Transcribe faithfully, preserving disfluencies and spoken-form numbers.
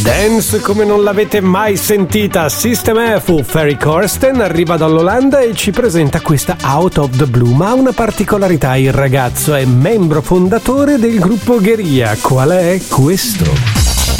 Dance come non l'avete mai sentita. System F, Ferry Corsten, arriva dall'Olanda e ci presenta questa Out of the Blue, ma ha una particolarità: il ragazzo è membro fondatore del gruppo Guerilla. Qual è? Questo.